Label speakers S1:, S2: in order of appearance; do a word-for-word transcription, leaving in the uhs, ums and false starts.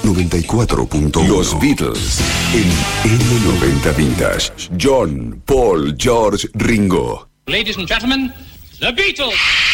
S1: noventa y cuatro punto uno. Los Beatles en eme noventa Vintage. John, Paul, George, Ringo.
S2: Ladies and gentlemen, The Beatles.